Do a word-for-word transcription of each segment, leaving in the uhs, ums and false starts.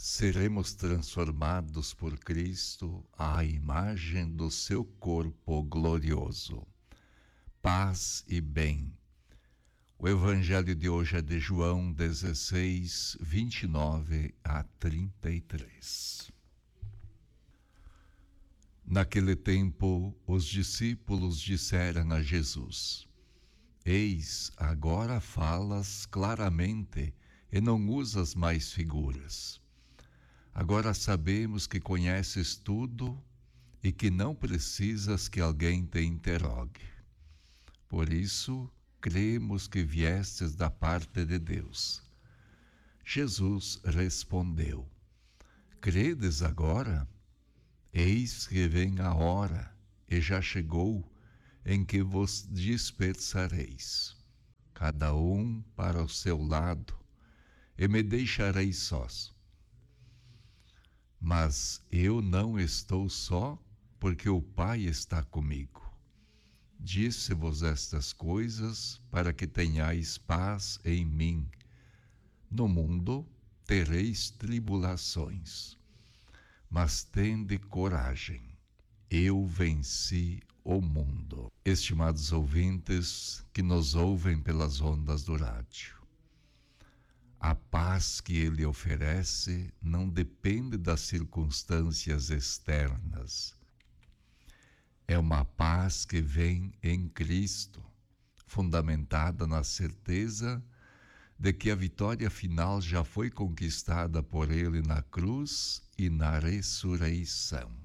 seremos transformados por Cristo à imagem do seu corpo glorioso. Paz e bem. O Evangelho de hoje é de João dezesseis, vinte e nove a trinta e três. Naquele tempo, os discípulos disseram a Jesus: Eis, agora falas claramente e não usas mais figuras. Agora sabemos que conheces tudo e que não precisas que alguém te interrogue. Por isso, cremos que viestes da parte de Deus. Jesus respondeu: Credes agora? Eis que vem a hora, e já chegou, em que vos dispersareis, cada um para o seu lado, e me deixareis sós. Mas eu não estou só, porque o Pai está comigo. Disse-vos estas coisas para que tenhais paz em mim. No mundo tereis tribulações, mas tende coragem. Eu venci o mundo. Estimados ouvintes que nos ouvem pelas ondas do rádio, a paz que ele oferece não depende das circunstâncias externas. É uma paz que vem em Cristo, fundamentada na certeza de que a vitória final já foi conquistada por ele na cruz e na ressurreição.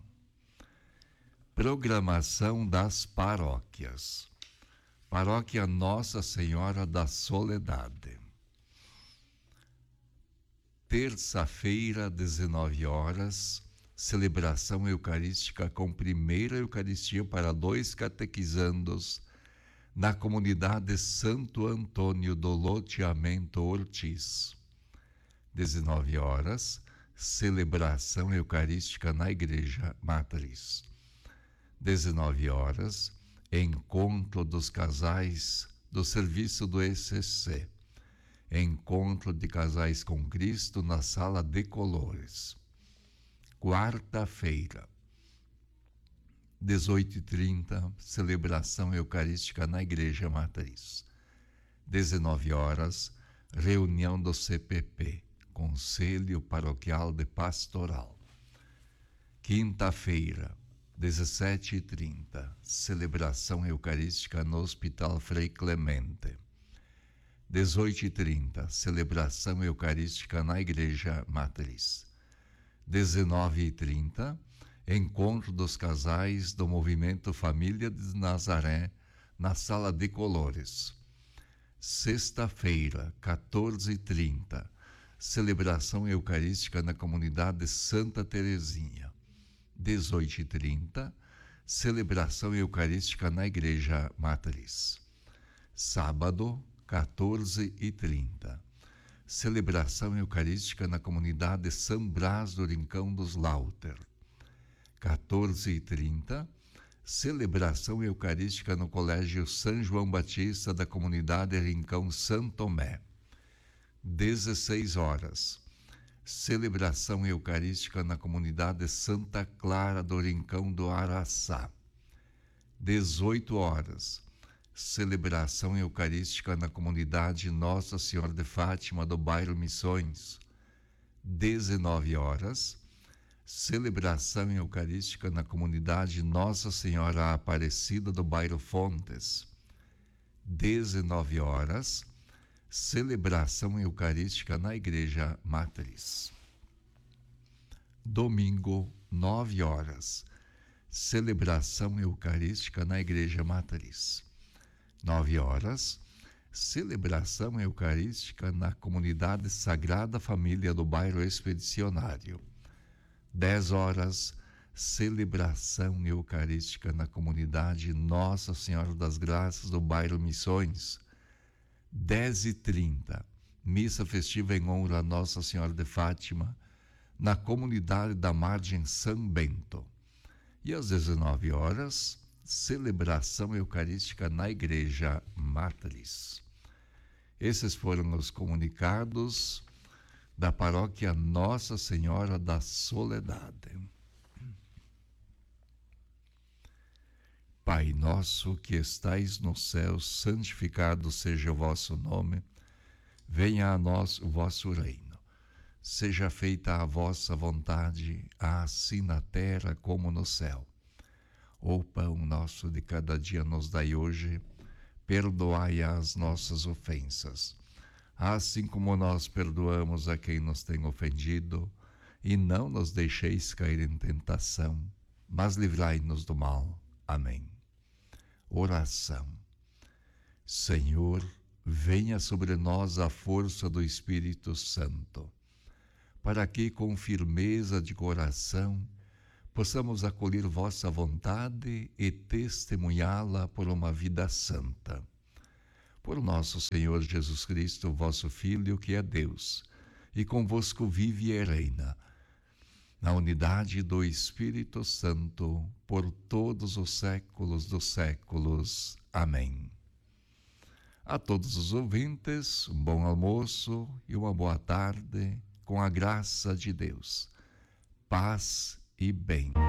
Programação das paróquias. Paróquia Nossa Senhora da Soledade. Terça-feira, dezenove horas, celebração eucarística com primeira Eucaristia para dois catequizandos na comunidade Santo Antônio do Loteamento Ortiz. dezenove horas, celebração eucarística na Igreja Matriz. dezenove horas, encontro dos casais do serviço do E C C. Encontro de casais com Cristo na Sala de Colores. Quarta-feira, dezoito e trinta, celebração eucarística na Igreja Matriz. dezenove horas, reunião do C P P, Conselho Paroquial de Pastoral. Quinta-feira, dezessete e trinta, celebração eucarística no Hospital Frei Clemente. dezoito e trinta, celebração eucarística na Igreja Matriz. dezenove e trinta, encontro dos casais do Movimento Família de Nazaré na Sala de Colores. Sexta-feira, quatorze e trinta, celebração eucarística na comunidade Santa Terezinha. dezoito e trinta, celebração eucarística na Igreja Matriz. Sábado, quatorze e trinta, celebração eucarística na comunidade São Brás do Rincão dos Lauter. quatorze e trinta, celebração eucarística no Colégio São João Batista da comunidade Rincão São Tomé. dezesseis horas, celebração eucarística na comunidade Santa Clara do Rincão do Araçá. dezoito horas, celebração eucarística na comunidade Nossa Senhora de Fátima do bairro Missões. dezenove horas, celebração eucarística na comunidade Nossa Senhora Aparecida do bairro Fontes. dezenove horas, celebração eucarística na Igreja Matriz. Domingo, nove horas, celebração eucarística na Igreja Matriz. nove horas, celebração eucarística na comunidade Sagrada Família do bairro Expedicionário. dez horas, celebração eucarística na comunidade Nossa Senhora das Graças do bairro Missões. dez e trinta, missa festiva em honra a Nossa Senhora de Fátima na comunidade da Margem São Bento. E às dezenove horas, celebração eucarística na Igreja Matriz. Esses foram os comunicados da paróquia Nossa Senhora da Soledade. Pai nosso que estais no céu, santificado seja o vosso nome. Venha a nós o vosso reino. Seja feita a vossa vontade, assim na terra como no céu. O pão nosso de cada dia nos dai hoje. Perdoai as nossas ofensas, assim como nós perdoamos a quem nos tem ofendido. E não nos deixeis cair em tentação, mas livrai-nos do mal. Amém. Oração. Senhor, venha sobre nós a força do Espírito Santo, para que com firmeza de coração possamos acolher vossa vontade e testemunhá-la por uma vida santa. Por nosso Senhor Jesus Cristo, vosso Filho, que é Deus, e convosco vive e reina, na unidade do Espírito Santo, por todos os séculos dos séculos. Amém. A todos os ouvintes, um bom almoço e uma boa tarde, com a graça de Deus. Paz e bem.